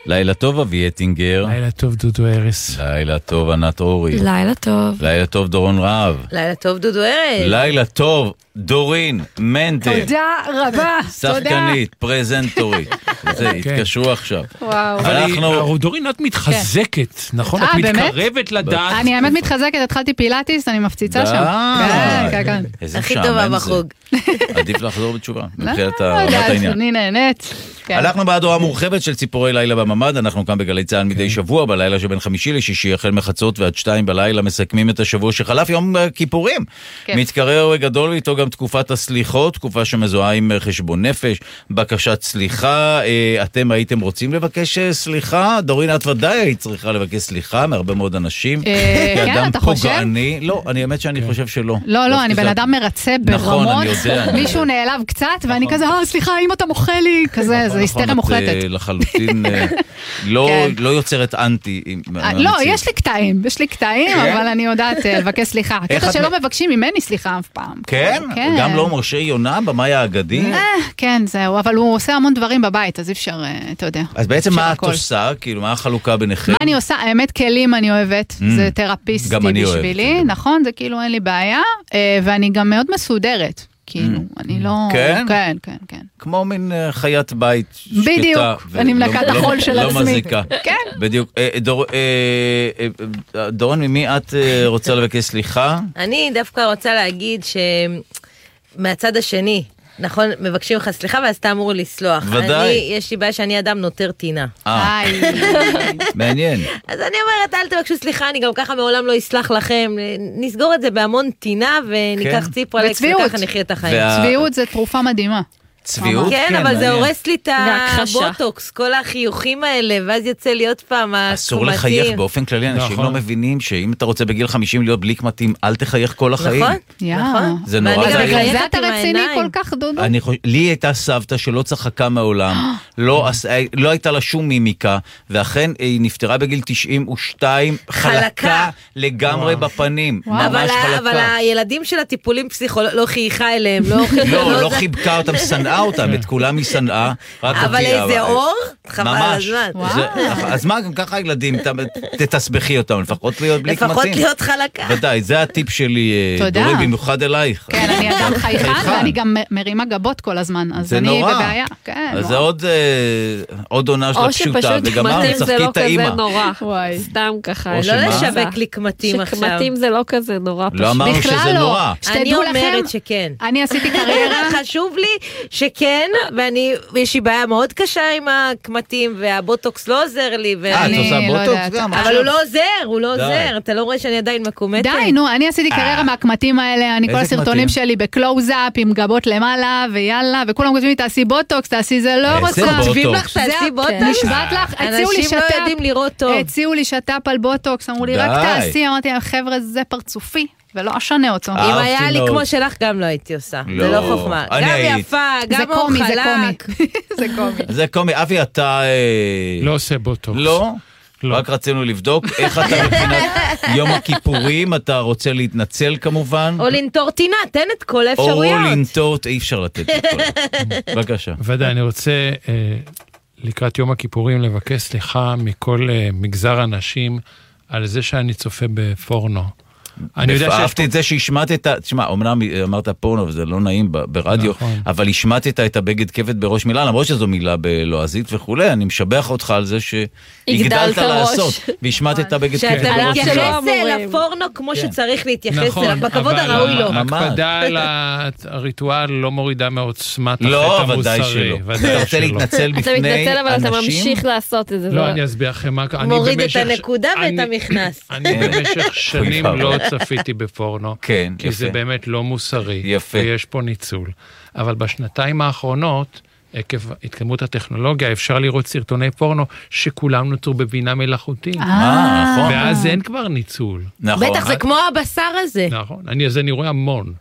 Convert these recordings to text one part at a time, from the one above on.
לילה טוב אבי אטינגר. לילה טוב דודו ארס. לילה טוב ענת אורי. לילה טוב. לילה טוב דורון רהב. לילה טוב דודו ארס. לילה טוב דורין מנדל. תודה רבה. שחקנית, פרזנטורית. זה, התקשרו עכשיו. וואו. אבל דורין, את מתחזקת, נכון? את מתקרבת לדעת. אני האמת מתחזקת, התחלתי פילאטיס, אני מפציצה שם. כן, כן. הכי טובה בחוג. עדיף לחזור בתשובה. אני נהנית. אנחנו בהדורה מורחבת של ציפורי לילה בממד, אנחנו כאן בגלי צהל מדי שבוע, בלילה שבין חמישי לשישי, החל מחצות ועד 2 בלילה, מסכמים את השבוע שחלף, יום כיפורים. מתקרר גדול ואיתו גם תקופת הסליחות, תקופה שמזוהה עם חשבון נפש, בקשת סליחה. אתם הייתם רוצים לבקש סליחה? דורין, את ודאי היית צריכה לבקש סליחה מהרבה מאוד אנשים. כן, אתה חושב? לא, אני האמת שאני חושב שלא. לא, אני בן אדם מרצה ברמות, מישהו נעלב קצת, ואני כזה, סליחה, אם אתה מוכל לי, כזה, זה היסטריה מוחלטת. לחלוטין לא יוצרת אנטי. לא, יש לי קטעים, אבל אני יודעת לבקש סליחה. הקטע שלא מבקשים ממני סליחה אף פעם. כן? גם לא משה יונה במאי האגדי? כן, זהו, אבל הוא עושה המון דברים בבית, אז אי אפשר, אתה יודע. אז בעצם מה את עושה? כאילו, מה החלוקה ביניכם? מה אני עושה? האמת, כלים אני אוהבת. זה תרפיסטי בשבילי, נכון? זה כאילו אין לי בעיה, ואני גם מאוד מסודרת. כאילו, אני לא... כן? כן, כן, כן. כמו מין חיית בית שקטה. בדיוק, אני מנקה את החול של עצמי. לא מזיקה. כן. בדיוק. דורון, ממי את רוצה לבקש סליחה? אני דווקא רוצה להגיד שמהצד השני, נכון, מבקשים לך סליחה, ואז אתה אמור לסלוח. ודאי. יש לי בעיה שאני אדם נותר טינה. מעניין. אז אני אומרת, אל תבקשו סליחה, אני גם ככה מעולם לא אסלח לכם. נסגור את זה בהמון טינה, וניקח ציפרלקס, וככה נחיה את החיים. צביעות זה תרופה מדהימה. צביעות? כן, אבל זה הורס לי את הבוטוקס, כל החיוכים האלה, ואז יוצא לי עוד פעם הקומתים. אסור לחייך באופן כללי, אנשים לא מבינים שאם אתה רוצה בגיל 50 להיות בלי קמטים, אל תחייך כל החיים. נכון. זה נורא. בגלל זה אתה רציני כל כך, דודו? לי הייתה סבתא שלא צחקה מעולם, לא הייתה לה שום מימיקה, ואכן היא נפטרה בגיל 92, חלקה לגמרי בפנים, ממש חלקה. אבל הילדים של הטיפולים לא חייכה אליהם, לא חיבקה אותם, שנאה אותם, את כולם היא שנאה, אבל איזה אור? חבל הזמן. אז מה, גם ככה הילדים, תתסבכי אותם, לפחות להיות בלי קמטים. לפחות להיות חלקה. ודאי, זה הטיפ שלי, דורי, במיוחד אלייך. כן, אני אדם חייכן, ואני גם מרימה גבות כל הזמן, אז אני בבעיה. אז זה עוד עונה של הפשוטה, וגמר, נצחקי את האמא. כזה נורא. סתם ככה. לא לשווק לי קמטים עכשיו. שקמטים זה לא כזה נורא פשוט. לא אמרנו שזה נורא. אני אומרת שכן. אני עשיתי קריירה. חשוב לי שכן, ויש לי בעיה מאוד קשה עם הקמטים, והבוטוקס לא עוזר לי. את עושה בוטוקס גם? אבל הוא לא עוזר. אתה לא רואה שאני עדיין מקומטת? די, נו, אני עשיתי קריירה מהקמטים האלה, אני כל הסרטונים שלי בקלוז-אפ, עם גבות למעלה, ויאללה, וכולם כותבים לי, תעשי בוטוקס, תעשי זה, לא רוצה. כותבים לך, תעשי בוטוקס? נשבעת לך, אנשים לא יודעים לראות טוב. הציעו לי שטאפ על בוטוקס, אמרו לי, רק תעשי, אמרתי להם, חבר'ה, זה פרצופי. ולא אשנה אותו. אם היה לי כמו שלך, גם לא הייתי עושה. זה לא חוכמה. גם יפה, גם אור חלק. זה קומי. אבי, אתה... לא עושה בוטוקס. לא? רק רצינו לבדוק איך אתה מבחינת יום הכיפורים, אתה רוצה להתנצל כמובן? או לנטור טינה, תן את כל האפשרויות. או לנטור, אי אפשר לתת את כל. בבקשה. ודאי, אני רוצה לקראת יום הכיפורים לבקש סליחה מכל מגזר הנשים על זה שאני צופה בפורנו. אהבתי את זה שהשמעת את תשמע, אמנם אמרת פורנו וזה לא נעים ברדיו, אבל השמעת את הבגד כבד בראש מילה, למרות שזו מילה בלועזית וכולי, אני משבח אותך על זה שהגדלת לעשות, והשמעת את הבגד כבד בראש מילה. שאתה מתייחס לפורנו כמו שצריך להתייחס אליו, בכבוד הראוי לו. הקפדה על הריטואל לא מורידה מעוצמת החטא המוסרי. לא, ודאי שלא. אתה רוצה להתנצל בפני אנשים? אתה מתנצל, אבל אתה ממשיך לעשות את זה. לא, אני אסביר לכם מה... מוריד את הנקודה ואת המכנס. אני במשך שנים לא צפיתי בפורנו, כן, כי זה באמת לא מוסרי, יפה. ויש פה ניצול. אבל בשנתיים האחרונות, עקב התקדמות הטכנולוגיה, אפשר לראות סרטוני פורנו שכולם נוצרו בבינה מלאכותית. נכון. ואז אין כבר ניצול. נכון. בטח, זה כמו הבשר הזה. נכון, אז אני רואה המון.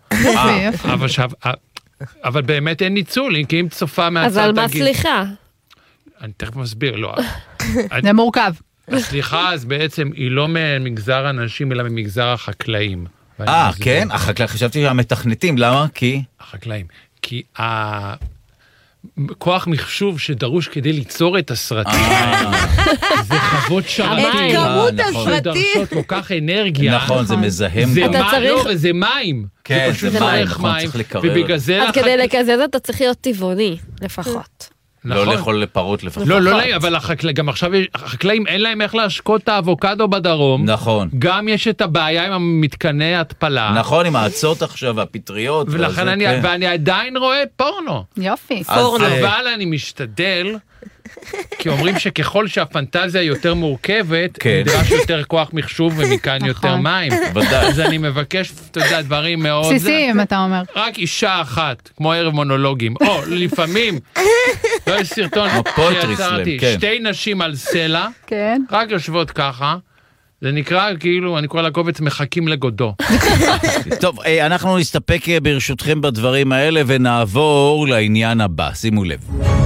אבל באמת אין ניצול, כי אם צופה מהצד... אז על מה סליחה? אני תכף מסביר, לא. זה מורכב. הסליחה אז בעצם היא לא ממגזר הנשים, אלא ממגזר החקלאים. כן? החקלאים, חשבתי שהמתכנתים, למה? כי? החקלאים. כי כוח מחשוב שדרוש כדי ליצור את הסרטים. זה חוות שרתים. כמות הסרטים. שדרשות כל כך אנרגיה. נכון, זה מזהם. זה מים. כן, זה מים, נכון, צריך לקרר. אז כדי לקזז אתה צריך להיות טבעוני, לפחות. לא לאכול לפרות לפחות. לא, אבל גם עכשיו החקלאים אין להם איך להשקות את האבוקדו בדרום. נכון. גם יש את הבעיה עם המתקני התפלה. נכון, עם העצות עכשיו, הפטריות. ולכן אני עדיין רואה פורנו. יופי. אבל אני משתדל, כי אומרים שככל שהפנטזיה יותר מורכבת, נדרש יותר כוח מחשוב ומכאן יותר מים. אז אני מבקש, אתה יודע, דברים מאוד... בסיסיים, אתה אומר. רק אישה אחת, כמו ערב מונולוגים. או, לפעמים, לא יש סרטון שיצרתי, שתי נשים על סלע, רק יושבות ככה, זה נקרא כאילו, אני קורא לקובץ מחכים לגודו. טוב, אנחנו נסתפק ברשותכם בדברים האלה, ונעבור לעניין הבא, שימו לב.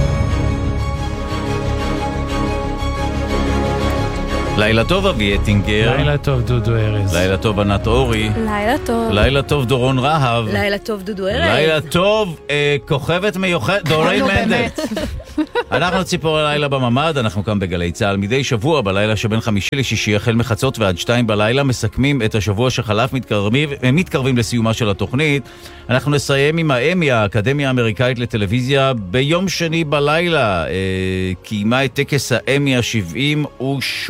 לילה טוב אבי אטינגר. לילה טוב דודו ארז. לילה טוב ענת אורי. לילה טוב. לילה טוב דורון רהב. לילה טוב דודו ארז. לילה טוב כוכבת מיוחדת דורין מנדל. אנחנו ציפור הלילה בממד, אנחנו כאן בגלי צהל מדי שבוע בלילה שבין חמישי לשישי החל מחצות ועד 2 בלילה, מסכמים את השבוע שחלף, מתקרבים לסיומה של התוכנית. אנחנו נסיים עם האמי, האקדמיה האמריקאית לטלוויזיה, ביום שני בלילה קיימה את טקס האמי ה-78.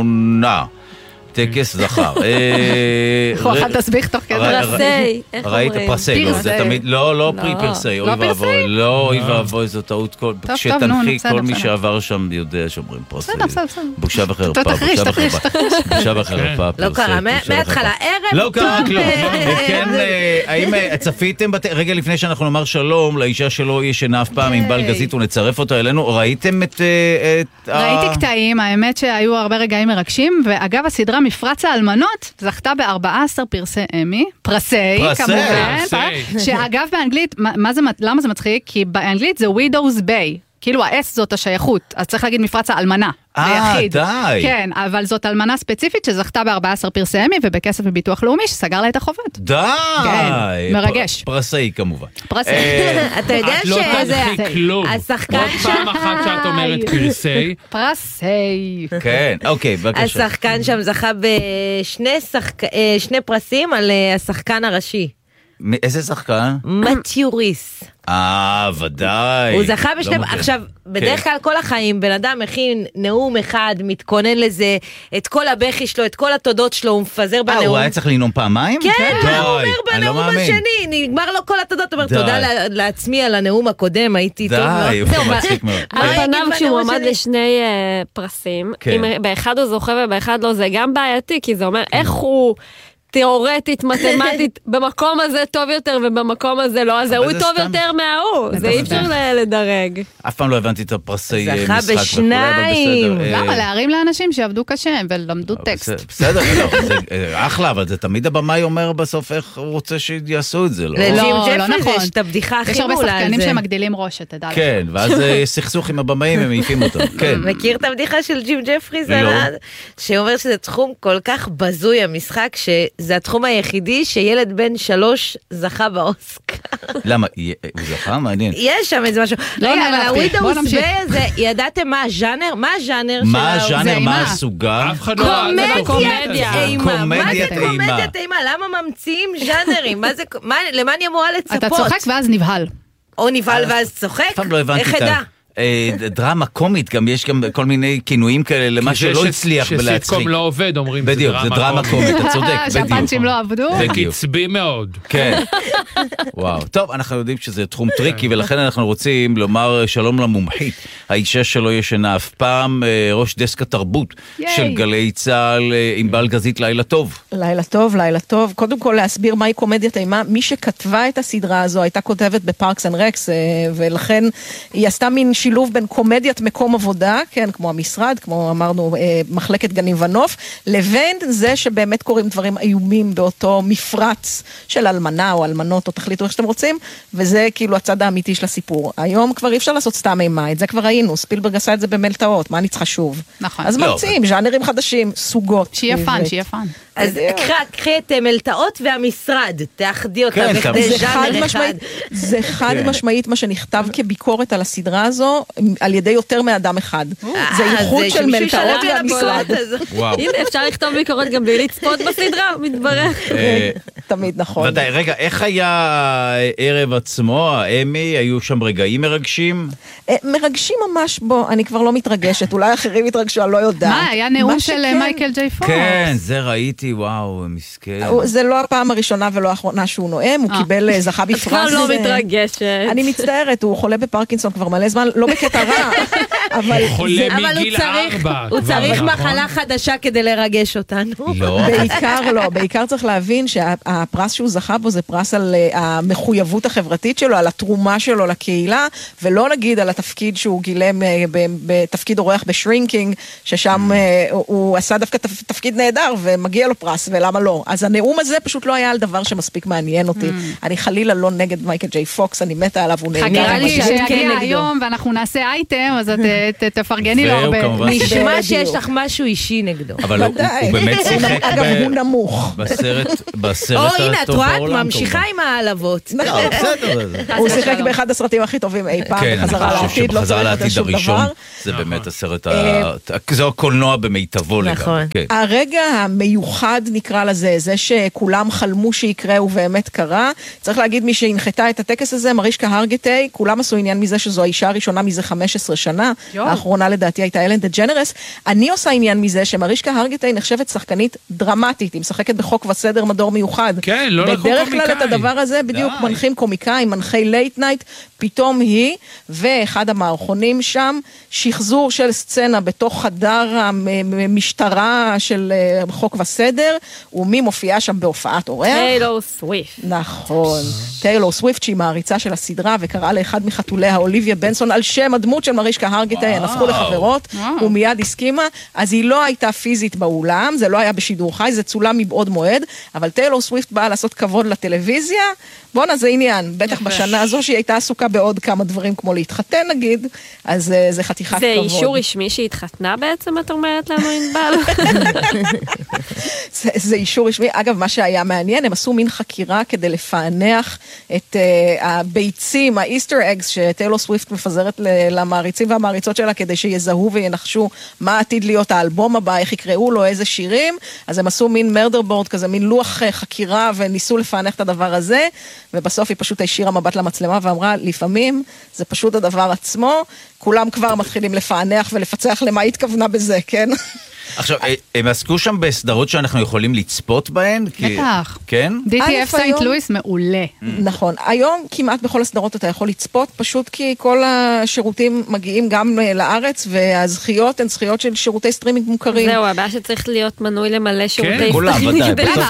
טקס זכר. אוכל תסביך תוך כדי. פרסי, איך אומרים? ראית פרסי, זה תמיד, לא פרסי, אוי ואבוי, לא אוי ואבוי, זו טעות, כשתנחי כל מי שעבר שם יודע שאומרים פרסי. בושה וחרפה, בושה וחרפה. לא קרה, מההתחלה, ערב לא קרה כלום. כן, האם צפיתם, רגע לפני שאנחנו נאמר שלום לאישה שלא ישנה אף פעם עם בל גזית ונצרף אותה אלינו, ראיתם את... ראיתי קטעים, האמת שהיו הרבה רגעים מרגשים, ואגב הסדרה מפרץ האלמנות זכתה ב14 פרסי אמי, פרסי כמובן, שאגב באנגלית, למה זה מצחיק? כי באנגלית זה Widow's Bay, כאילו ה-S זאת השייכות, אז צריך להגיד מפרץ האלמנה, ביחיד. די. כן, אבל זאת אלמנה ספציפית שזכתה ב14 פרסי אמי, ובכסף מביטוח לאומי שסגר לה את החובות. די. כן, מרגש. פרסי כמובן. פרסי. אתה יודע את לא תנחי כלום. השחקן... עוד פעם אחת שאת אומרת פרסי. פרסי. כן, אוקיי, בבקשה. השחקן שם זכה בשני פרסים על השחקן הראשי. איזה שחקן? מתיוריס. ודאי. הוא זכה בשני... עכשיו, בדרך כלל כל החיים, בן אדם מכין נאום אחד, מתכונן לזה, את כל הבכי שלו, את כל התודות שלו, הוא מפזר בנאום. הוא היה צריך לנאום פעמיים? כן, הוא אומר בנאום השני, נגמר לו כל התודות, הוא אומר תודה לעצמי על הנאום הקודם, הייתי טוב מאוד. די, הוא מצחיק מאוד. על פניו כשהוא עמד לשני פרסים, אם באחד הוא זוכה ובאחד לא, זה גם בעייתי, כי זה אומר איך הוא... תיאורטית, מתמטית, במקום הזה טוב יותר ובמקום הזה לא, אז הוא טוב יותר מההוא, זה אי אפשר לדרג. אף פעם לא הבנתי את הפרסי משחק. זכה בשניים. למה? להרים לאנשים שעבדו קשה ולמדו טקסט. בסדר, זה אחלה, אבל זה תמיד הבמאי אומר בסוף איך הוא רוצה שיעשו את זה, לא? לג'ים ג'פריז יש את הבדיחה הכי מעולה על זה. יש הרבה שחקנים שמגדילים ראש, תדע לך. כן, ואז סכסוך עם הבמאים, הם מעיפים אותם. מכיר את הבדיחה של ג'ים ג'פריז? שאומר שזה תחום כל כך בזוי המשחק זה התחום היחידי שילד בן 3 זכה באוסקר. למה? הוא זכה? מעניין. יש שם איזה משהו. רגע, אבל הווידאוס ביי הזה, ידעתם מה הז'אנר? מה הז'אנר? מה הז'אנר? מה הסוגה? קומדיית אימה. מה זה קומדיית אימה? למה ממציאים ז'אנרים? למה אני אמורה לצפות? אתה צוחק ואז נבהל. או נבהל ואז צוחק? איך ידע? דרמה קומית, גם יש גם כל מיני כינויים כאלה למה שלא הצליח בלהצחיק. שסיטקום לא עובד, אומרים זה דרמה קומית. בדיוק, זה דרמה קומית, אתה צודק, בדיוק. שהפאנצ'ים לא עבדו. זה קצבי מאוד. כן. וואו. טוב, אנחנו יודעים שזה תחום טריקי, ולכן אנחנו רוצים לומר שלום למומחית, האישה שלא ישנה אף פעם, ראש דסק התרבות של גלי צהל, עם בל גזית, לילה טוב. לילה טוב, לילה טוב. קודם כל להסביר מהי קומדיית אימה. מי שכתבה את הסדרה הזו הייתה כותבת בפארקס אנד רקס, ולכן היא עשתה מין שילוב בין קומדיית מקום עבודה, כן, כמו המשרד, כמו אמרנו, מחלקת גנים ונוף, לבין זה שבאמת קוראים דברים איומים באותו מפרץ של אלמנה או אלמנות, או תחליטו איך שאתם רוצים, וזה כאילו הצד האמיתי של הסיפור. היום כבר אי אפשר לעשות סתם אימה, את זה כבר ראינו, ספילברג עשה את זה במלטעות, מה אני צריכה שוב? נכון. אז ממציאים, ז'אנרים חדשים, סוגות. שיהיה פן, שיהיה פן. אז קחי את מלטעות והמשרד, תאחדי אותה בכדי ז'אנר אחד. זה חד משמעית מה שנכתב כביקורת על הסדרה הזו, על ידי יותר מאדם אחד. זה איכות של מלטעות והמשרד. הנה, אפשר לכתוב ביקורת גם בלי לצפות בסדרה, מתברך. תמיד נכון. ודאי, רגע, איך היה הערב עצמו, האמי, היו שם רגעים מרגשים? מרגשים ממש בו, אני כבר לא מתרגשת, אולי אחרים התרגשו, אני לא יודעת. מה, היה נאום של מייקל ג'יי פוקס? כן, זה ראיתי, וואו, מסכן. זה לא הפעם הראשונה ולא האחרונה שהוא נואם, הוא קיבל זכה בפרס. את כבר לא מתרגשת. אני מצטערת, הוא חולה בפרקינסון כבר מלא זמן, לא בקטע רע, אבל הוא חולה מגיל 4. הוא צריך מחלה חדשה כדי לרגש אותנו. בעיקר לא, בעיקר צריך להבין שהפרס שהוא זכה בו זה פרס על המחויבות החברתית שלו, על התרומה שלו לקהילה, ולא נגיד על התפקיד שהוא גילם בתפקיד אורח בשרינקינג, ששם הוא עשה דווקא תפקיד נהדר ומגיע לו פרס, ולמה לא? אז הנאום הזה פשוט לא היה על דבר שמספיק מעניין אותי. אני חלילה לא נגד מייקל ג'יי פוקס, אני מתה עליו, הוא נהדר. נראה לי שיגיע היום ואנחנו נעשה אייטם, אז תפרגני לו הרבה. נשמע שיש לך משהו אישי נגדו. אבל הוא באמת שיחק אגב, הוא נמוך. בסרט או הנה, את רואה, את ממשיכה עם העלבות. הוא שיחק באחד הסרטים הכי טובים אי פעם, בחזרה לעתיד, לא צריך לתת שום דבר. זה באמת הסרט, זה הקולנוע במיטבו לגמרי. הרגע המיוחד נקרא לזה, זה שכולם חלמו שיקרה ובאמת קרה. צריך להגיד מי שהנחתה את הטקס הזה, מרישקה הרגטי, כולם עשו עניין מזה שזו האישה הראשונה מזה 15 שנה, האחרונה לדעתי הייתה אלן דג'נרס. אני עושה עניין מזה שמרישקה הרגטי נחשבת שחקנית דרמטית, היא משחקת בחוק וסדר מדור מיוחד. כן, לא לקחו קומיקאי. בדרך כלל את הדבר הזה בדיוק מנחים קומיקאים, מנחי לייט נייט, פתאום היא ואחד המערכונים שם, שחזור של סצנה בתוך חדר המשטרה של חוק וסדר, ומי מופיעה שם בהופעת אורח? טיילור סוויפט. נכון. טיילור סוויפט, שהיא מעריצה של הסדרה, וקראה לאחד מחתוליה, אוליביה בנסון, על שם הדמות של מרישקה הרגטי, הן הפכו לחברות, ומיד הסכימה, אז היא לא הייתה פיזית באולם, זה לא היה בשידור חי, זה צולם מבעוד מועד, אבל טיילור סוויפט באה לעשות כבוד לטלוויזיה, בוא'נה, זה עניין, בטח בשנה הזו שהיא הייתה עסוקה בעוד כמה דברים, כמו להתחתן נגיד, אז זה חתיכת כבוד. זה אישור רשמי שהיא התחתנה בעצם, את אומרת לנו, ענבל? זה אישור רשמי. אגב, מה שהיה מעניין, הם עשו מין חקירה כדי לפענח את הביצים, האיסטר אגס, שטיילור סוויפט מפזרת למעריצים והמעריצות שלה, כדי שיזהו וינחשו מה עתיד להיות האלבום הבא, איך יקראו לו, איזה שירים. אז הם עשו מין מרדר בורד כזה, מין לוח חקירה, וניסו לפענח את הדבר הזה, ובסוף היא פשוט השאירה מבט למצלמה ואמרה, לפעמים זה פשוט הדבר עצמו, כולם כבר מתחילים לפענח ולפצח למה התכוונה בזה, כן? עכשיו, הם עסקו שם בסדרות שאנחנו יכולים לצפות בהן? בטח. כן? DTF סנט לואיס מעולה. נכון. היום כמעט בכל הסדרות אתה יכול לצפות, פשוט כי כל השירותים מגיעים גם לארץ, והזכיות הן זכיות של שירותי סטרימינג מוכרים. זהו, הבעיה שצריך להיות מנוי למלא שירותי סטרימינג.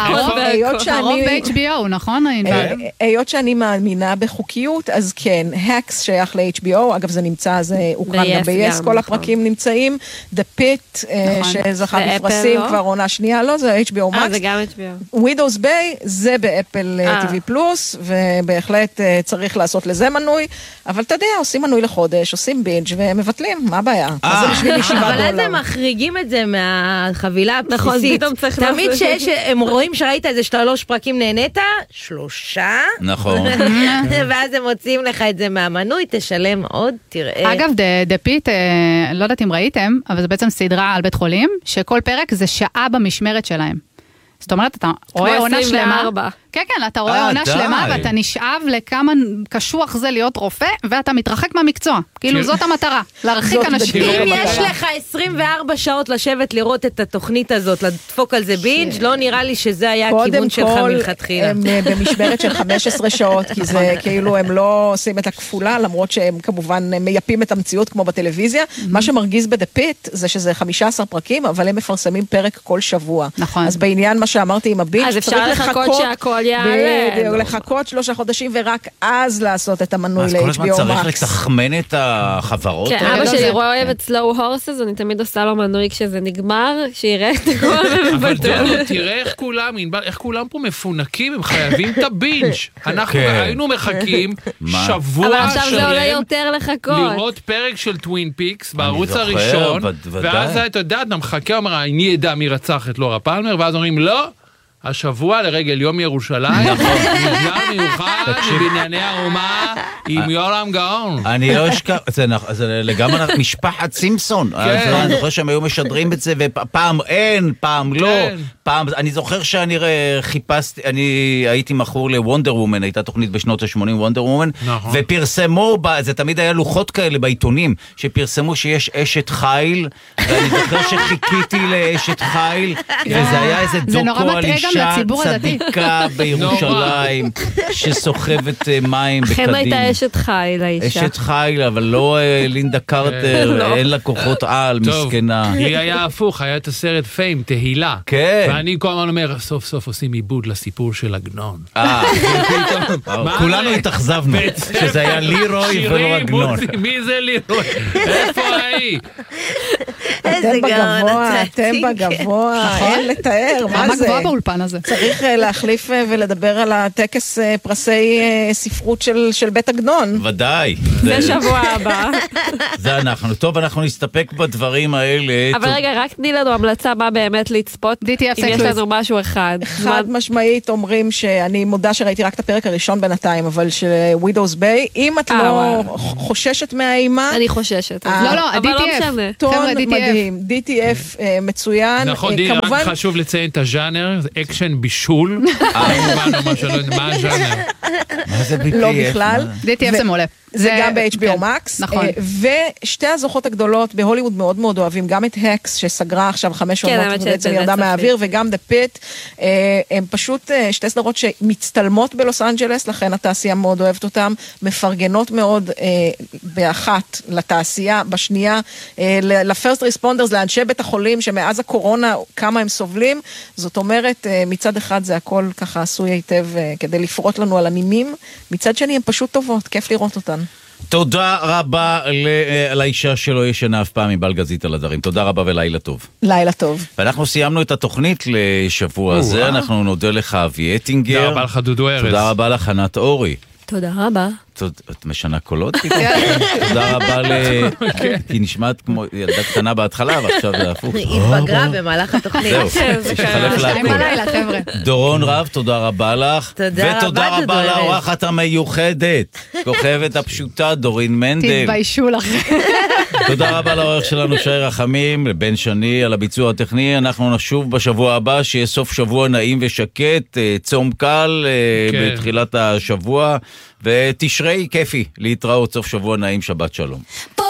הרוב ב-HBO, נכון? היות שאני מאמינה בחוקיות, אז כן, Hacks שייך ל-HBO, אגב זה נמצא, זה אוקראינה ב-yes, כל הפרקים נמצאים, The Pit, שזכה בפרסים כבר עונה שנייה, לא, זה HBO Max. זה גם HBO. Widow's Bay, זה באפל TV פלוס, ובהחלט צריך לעשות לזה מנוי, אבל אתה יודע, עושים מנוי לחודש, עושים בינג' ומבטלים, מה הבעיה? אז זה בשביל $7. אבל אז הם מחריגים את זה מהחבילה הבסיסית. תמיד שהם רואים שראית איזה 3 פרקים נהנית, 3. נכון. ואז הם מוציאים לך את זה מהמנוי, תשלם עוד, תראה. אגב, The Pit, לא יודעת אם ראיתם, אבל זה בעצם סדרה על בית חולים, שכל פרק זה שעה במשמרת שלהם. זאת אומרת, אתה רואה עונה שלמה. כן, כן, אתה רואה עונה שלמה, ואתה נשאב לכמה קשוח זה להיות רופא, ואתה מתרחק מהמקצוע. כאילו, זאת המטרה, להרחיק אנשים. אם יש לך 24 שעות לשבת לראות את התוכנית הזאת, לדפוק על זה בינג', לא נראה לי שזה היה הכיוון שלך מלכתחילה. קודם כל, הם במשמרת של 15 שעות, כי זה כאילו, הם לא עושים את הכפולה, למרות שהם כמובן מייפים את המציאות כמו בטלוויזיה. מה שמרגיז ב-The Pit, זה שזה 15 פרקים, אבל הם מפרסמים פרק כל שבוע. נכון. אז בעניין מה שאמרתי עם הבינג'. אז אפשר לחכות שהכל יעלה. לחכות 3 חודשים ורק אז לעשות את המנוי ל-HBO Max. אז כל הזמן צריך לתחמן את החברות. כן, אבא שלי אוהב את סלואו הורסס, אני תמיד עושה לו מנוי כשזה נגמר, שיראה את הכל. אבל תראה איך כולם פה מפונקים, הם חייבים את הבינג'. אנחנו היינו מחכים שבוע אבל עכשיו זה עולה יותר לחכות. לראות פרק של טווין פיקס בערוץ הראשון, ואז אתה יודע, אתה מחכה, אומר, אני ידע מי רצח את לורה פלמר, ואז אומרים, לא, השבוע לרגל יום ירושלים, מגזר מיוחד בבנייני האומה עם יורם גאון. אני לא אשכח, זה לגמרי משפחת סימפסון. אני זוכר שהם היו משדרים את זה, ופעם אין, פעם לא. אני זוכר שאני חיפשתי, אני הייתי מכור לוונדר וומן, הייתה תוכנית בשנות ה-80 וונדר וומן, ופרסמו, זה תמיד היה לוחות כאלה בעיתונים, שפרסמו שיש אשת חיל, ואני זוכר שחיכיתי לאשת חיל, וזה היה איזה דוקו על אישה צדיקה בירושלים, שסוחבת מים בקדים. אכן הייתה אשת חיל, האישה. אשת חיל, אבל לא לינדה קרטר, אין לה כוחות על, מסכנה. לי היה הפוך, היה את הסרט פיים, תהילה. כן. ואני כל הזמן אומר, סוף סוף עושים עיבוד לסיפור של עגנון. כולנו התאכזבנו, שזה היה לירוי ולא עגנון. מי זה לירוי? איפה ההיא? אתם בגבוה, אין לתאר, מה זה? גבוה באולפן הזה. צריך להחליף ולדבר על הטקס פרסי ספרות של בית עגנון. ודאי. זה שבוע הבא. זה אנחנו. טוב, אנחנו נסתפק בדברים האלה. אבל רגע, רק תני לנו המלצה מה באמת לצפות, אם יש לנו משהו אחד. חד משמעית אומרים שאני מודה שראיתי רק את הפרק הראשון בינתיים, אבל של ווידוס ביי, אם את לא חוששת מהאימה... אני חוששת. לא, ה-DTF. טון מדהים. DTF מצוין. נכון, רק חשוב לציין את הז'אנר, זה אקשן בישול. מה הז'אנר? מה זה BTF? לא בכלל. DTF זה מעולה. זה גם ב-HBO Max. נכון. ושתי הזוכות הגדולות בהוליווד מאוד מאוד אוהבים, גם את הקס שסגרה עכשיו 5 עונות ובעצם ירדה מהאוויר, וגם The Pit. הם פשוט שתי סדרות שמצטלמות בלוס אנג'לס, לכן התעשייה מאוד אוהבת אותם, מפרגנות מאוד באחת לתעשייה, בשנייה לפרסט ריספונדרס, לאנשי בית החולים שמאז הקורונה כמה הם סובלים. זאת אומרת, מצד אחד זה הכל ככה עשוי היטב כדי לפרוט לנו על הנימים, מצד שני הם פשוט טובות, כיף לראות אותן. תודה רבה לאישה שלא ישנה אף פעם מבלגזית על הדרים. תודה רבה ולילה טוב. לילה טוב. ואנחנו סיימנו את התוכנית לשבוע הזה. אנחנו נודה לך אבי אטינגר. תודה רבה לך דודו ארז. תודה רבה לך ענת אורי. תודה רבה. את משנה קולות? תודה רבה כי נשמעת כמו ילדה קטנה בהתחלה, ועכשיו זה הפוך. היא התבגרה במהלך התוכנית. זהו, שחלף להכל. דורון רב, תודה רבה לך. ותודה רבה לאורחת המיוחדת, כוכבת הפשוטה, דורין מנדל. תתביישו לכם. תודה רבה לעורך שלנו שי רחמים, לבן שני על הביצוע הטכני. אנחנו נשוב בשבוע הבא, שיהיה סוף שבוע נעים ושקט, צום קל בתחילת השבוע, ותשרי כיפי להתראות, סוף שבוע נעים, שבת שלום.